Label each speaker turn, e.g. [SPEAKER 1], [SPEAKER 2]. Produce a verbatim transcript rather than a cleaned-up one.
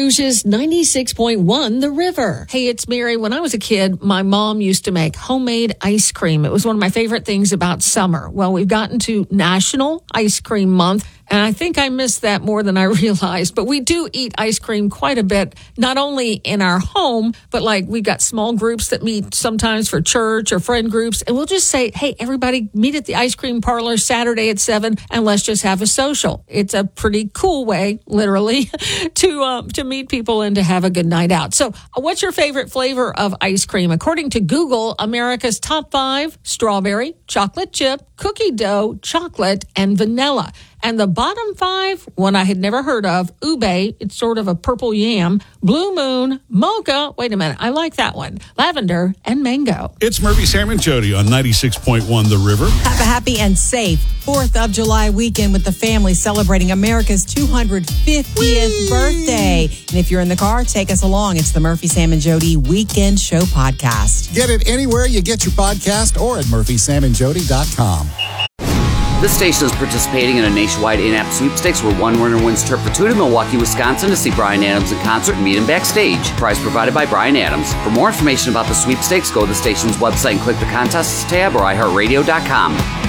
[SPEAKER 1] Rouge's ninety-six point one The River. Hey, it's Mary. When I was a kid, my mom used to make homemade ice cream. It was one of my favorite things about summer. Well, we've gotten to National Ice Cream Month, and I think I missed that more than I realized. But we do eat ice cream quite a bit, not only in our home, but like we've got small groups that meet sometimes for church or friend groups. And we'll just say, hey, everybody meet at the ice cream parlor Saturday at seven and let's just have a social. It's a pretty cool way, literally, to um, to meet people and to have a good night out. So uh, what's your favorite flavor of ice cream? According to Google, America's top five: strawberry, chocolate chip, cookie dough, chocolate, and vanilla. And the bottom five, one I had never heard of, ube, it's sort of a purple yam, blue moon, mocha, wait a minute, I like that one, lavender, and mango.
[SPEAKER 2] It's Murphy, Sam, and Jody on ninety-six point one The River.
[SPEAKER 3] Have a happy and safe fourth of July weekend with the family celebrating America's two hundred fiftieth Whee! Birthday. And if you're in the car, take us along. It's the Murphy, Sam, and Jody Weekend Show Podcast.
[SPEAKER 4] Get it anywhere you get your podcast or at murphy sam and jody dot com.
[SPEAKER 5] This station is participating in a nationwide in-app sweepstakes where one winner wins trip for two to Milwaukee, Wisconsin to see Bryan Adams in concert and meet him backstage. Prize provided by Bryan Adams. For more information about the sweepstakes, go to the station's website and click the contests tab or i heart radio dot com.